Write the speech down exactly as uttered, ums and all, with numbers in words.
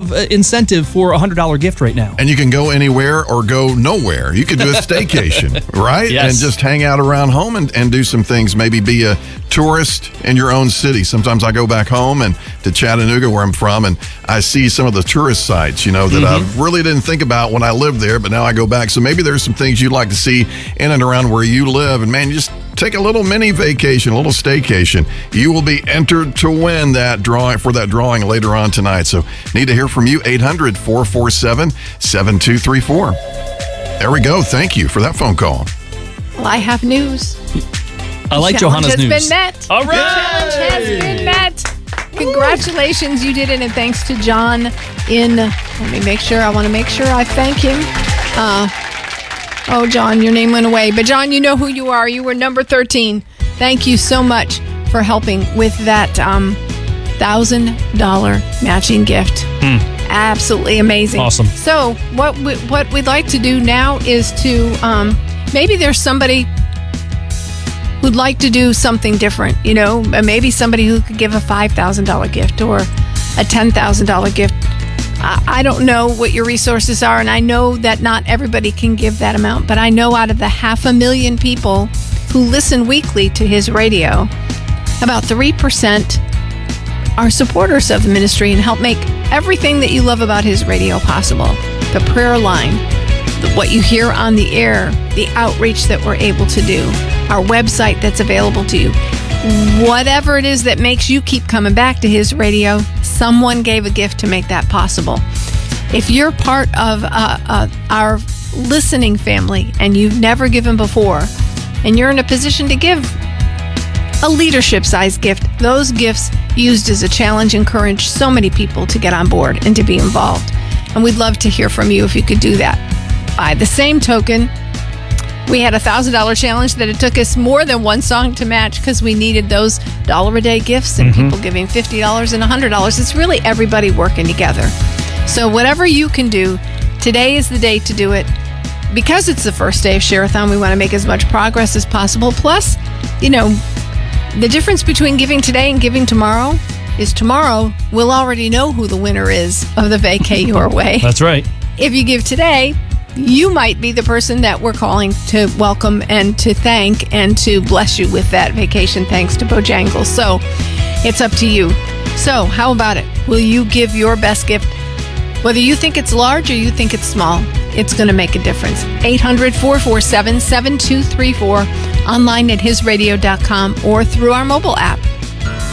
of uh, incentive for a one hundred dollars gift right now. And you can go anywhere or go nowhere. You could do a staycation, right? Yes. And just hang out around home and, and do some things. Maybe be a tourist in your own city. Sometimes I go back home and to Chattanooga, where I'm from, and I see some of the tourist sites, you know, that Mm-hmm. I really didn't think about when I lived there, but now I go back. So maybe there's some things you'd like to see in and around where you live. And man, you just take a little mini vacation, a little staycation. You will be entered to win that drawing for that drawing later on tonight. So need to hear from you. eight hundred, four four seven, seven two three four. There we go. Thank you for that phone call. Well, I have news. I like The challenge Johanna's has news. been met. All The right. challenge has been met. Congratulations, you did it, and thanks to John in, let me make sure, I want to make sure I thank him. Uh, oh, John, your name went away. But John, you know who you are. You were number thirteen. Thank you so much for helping with that um, one thousand dollars matching gift. Hmm. Absolutely amazing. Awesome. So what, we, what we'd like to do now is to, um, maybe there's somebody who'd like to do something different, you know, maybe somebody who could give a five thousand dollars gift or a ten thousand dollars gift. I, I don't know what your resources are, and I know that not everybody can give that amount, but I know out of the half a million people who listen weekly to his radio, about three percent are supporters of the ministry and help make everything that you love about his radio possible. The prayer line, what you hear on the air, the outreach that we're able to do, our website that's available to you. Whatever it is that makes you keep coming back to his radio, someone gave a gift to make that possible. If you're part of uh, uh, our listening family and you've never given before, and you're in a position to give a leadership-sized gift, those gifts used as a challenge encourage so many people to get on board and to be involved. And we'd love to hear from you if you could do that. By the same token, we had a one thousand dollars challenge that it took us more than one song to match because we needed those dollar-a-day gifts and Mm-hmm. people giving fifty dollars and one hundred dollars. It's really everybody working together. So whatever you can do, today is the day to do it. Because it's the first day of Share-a-thon, we want to make as much progress as possible. Plus, you know, the difference between giving today and giving tomorrow is tomorrow we'll already know who the winner is of the Vacay Your Way. That's right. If you give today, you might be the person that we're calling to welcome and to thank and to bless you with that vacation thanks to Bojangles. So it's up to you. So how about it? Will you give your best gift? Whether you think it's large or you think it's small, it's going to make a difference. eight hundred, four four seven, seven two three four, online at his radio dot com or through our mobile app.